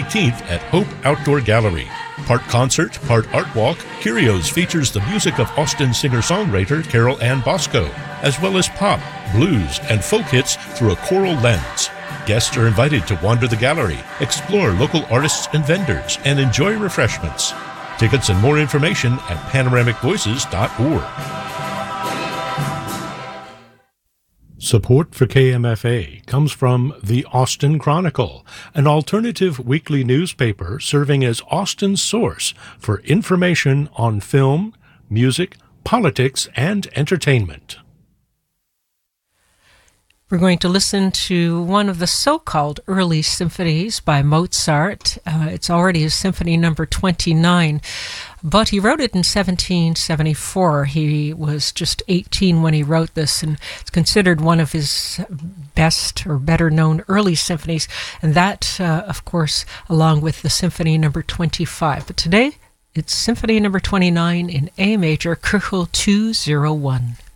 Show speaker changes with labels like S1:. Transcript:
S1: 18th at Hope Outdoor Gallery. Part concert, part art walk, Curios features the music of Austin singer-songwriter Carol Ann Bosco, as well as pop, blues, and folk hits through a choral lens. Guests are invited to wander the gallery, explore local artists and vendors, and enjoy refreshments. Tickets and more information at panoramicvoices.org. Support for KMFA comes from the Austin Chronicle, an alternative weekly newspaper serving as Austin's source for information on film, music, politics, and entertainment.
S2: We're going to listen to one of the so-called early symphonies by Mozart. It's already his symphony number 29, but he wrote it in 1774. He was just 18 when he wrote this, and it's considered one of his best or better-known early symphonies, and that, of course, along with the symphony number 25. But today, it's symphony number 29 in A major, Köchel 201.